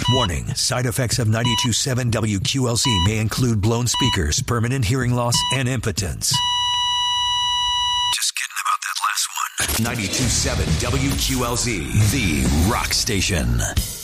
Warning, side effects of 92.7 WQLZ may include blown speakers, permanent hearing loss, and impotence. Just kidding about that last one. 92.7 WQLZ, the rock station.